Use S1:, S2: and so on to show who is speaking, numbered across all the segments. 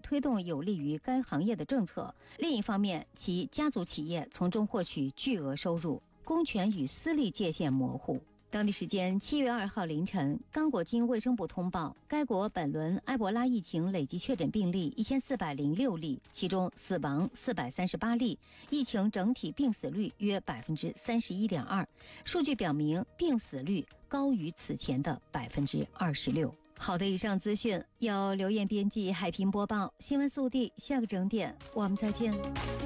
S1: 推动有利于该行业的政策，另一方面，其家族企业从中获取巨额收入，公权与私利界限模糊。当地时间7月2号凌晨，刚果金卫生部通报，该国本轮埃博拉疫情累计确诊病例1406例，其中死亡438例，疫情整体病死率约31.2%。数据表明，病死率高于此前的26%。好的，以上资讯由刘艳编辑，海平播报。新闻速递，下个整点我们再见。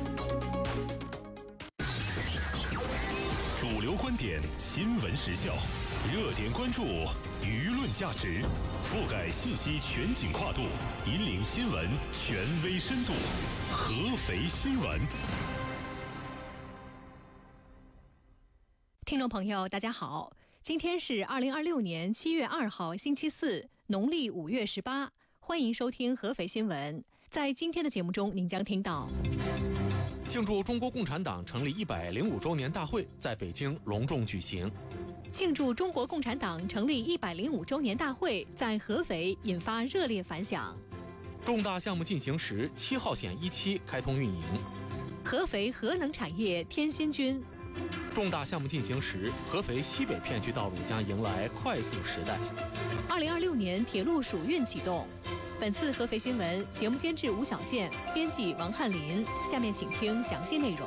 S2: 主流观点，新闻时效，热点关注，舆论价值，覆盖信息全景跨度，引领新闻权威深度。合肥新闻。
S3: 听众朋友，大家好，今天是2026年7月2号，星期四，农历5月18，欢迎收听合肥新闻。在今天的节目中，您将听到。
S4: 庆祝中国共产党成立105周年大会在北京隆重举行。
S3: 庆祝中国共产党成立105周年大会在合肥引发热烈反响。
S4: 重大项目进行时，7号线1期开通运营。
S3: 合肥核能产业添新军。
S4: 重大项目进行时，合肥西北片区道路将迎来快速时代。
S3: 2026年铁路暑运启动。本次合肥新闻节目监制吴小健，编辑王翰林。下面请听详细内容。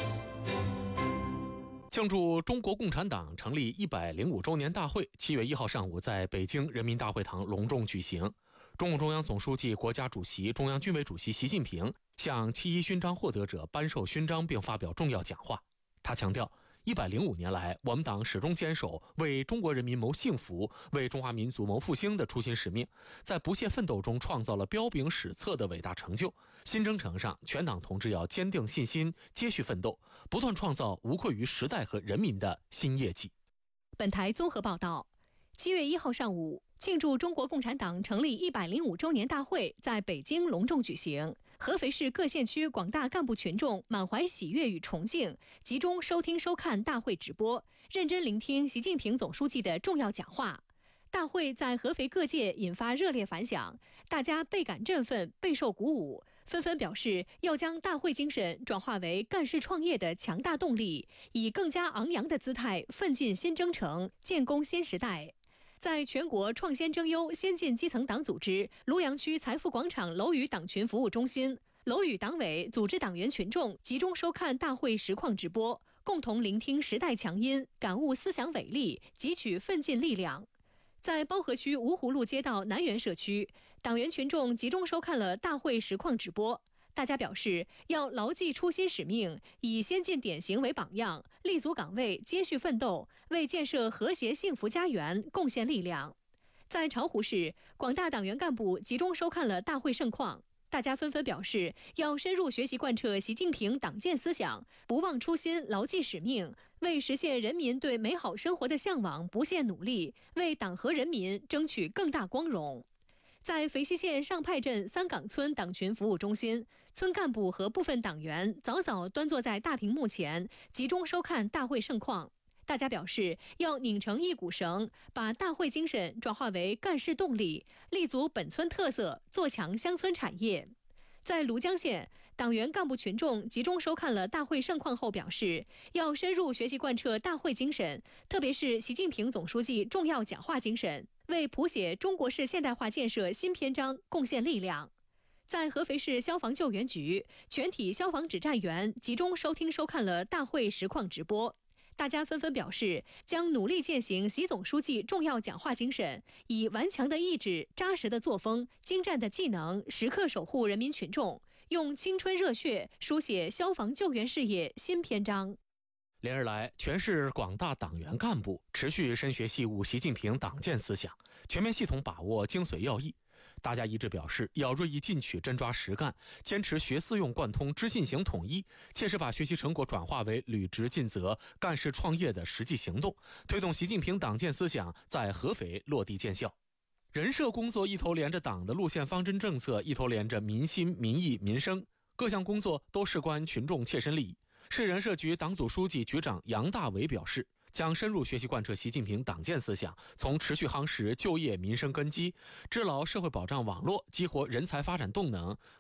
S4: 庆祝中国共产党成立105周年大会7月1号上午在北京人民大会堂隆重举行。中共中央总书记、国家主席、中央军委主席习近平向7·1勋章获得者颁授勋章并发表重要讲话。他强调，105年来，我们党始终坚守为中国人民谋幸福、为中华民族谋复兴的初心使命，在不懈奋斗中创造了彪炳史册的伟大成就。新征程上，全党同志要坚定信心，接续奋斗，不断创造无愧于时代和人民的新业绩。
S3: 本台综合报道，7月1号上午，庆祝中国共产党成立105周年大会在北京隆重举行。合肥市各县区广大干部群众满怀喜悦与崇敬，集中收听收看大会直播，认真聆听习近平总书记的重要讲话。大会在合肥各界引发热烈反响，大家倍感振奋，备受鼓舞，纷纷表示要将大会精神转化为干事创业的强大动力，以更加昂扬的姿态奋进新征程，建功新时代。在全国创先征优先进基层党组织庐阳区财富广场楼宇党群服务中心，楼宇党委组织党员群众集中收看大会实况直播，共同聆听时代强音，感悟思想伟力，汲取奋进力量。在包河区芜湖路街道南园社区，党员群众集中收看了大会实况直播。大家表示要牢记初心使命，以先进典型为榜样，立足岗位，接续奋斗，为建设和谐幸福家园贡献力量。在巢湖市，广大党员干部集中收看了大会盛况，大家纷纷表示要深入学习贯彻习近平党建思想，不忘初心，牢记使命，为实现人民对美好生活的向往不懈努力，为党和人民争取更大光荣。在肥西县上派镇三岗村党群服务中心，村干部和部分党员早早端坐在大屏幕前，集中收看大会盛况。大家表示要拧成一股绳，把大会精神转化为干事动力，立足本村特色，做强乡村产业。在庐江县，党员干部群众集中收看了大会盛况后表示，要深入学习贯彻大会精神，特别是习近平总书记重要讲话精神，为谱写中国式现代化建设新篇章贡献力量。在合肥市消防救援局，全体消防指战员集中收听收看了大会实况直播。大家纷纷表示，将努力践行习总书记重要讲话精神，以顽强的意志、扎实的作风、精湛的技能，时刻守护人民群众，用青春热血书写消防救援事业新篇章。
S4: 连日来，全市广大党员干部持续深学细悟习近平党建思想，全面系统把握精髓要义。大家一致表示，要锐意进取，真抓实干，坚持学四用贯通、知信行统一，切实把学习成果转化为履职尽责、干事创业的实际行动，推动习近平党建思想在合肥落地见效。人社工作一头连着党的路线方针政策，一头连着民心、民意、民生，各项工作都事关群众切身利益。市人社局党组书记、局长杨大伟表示，将深入学习贯彻习近平党建思想，从持续夯实就业民生根基，织牢社会保障网络，激活人才发展动能，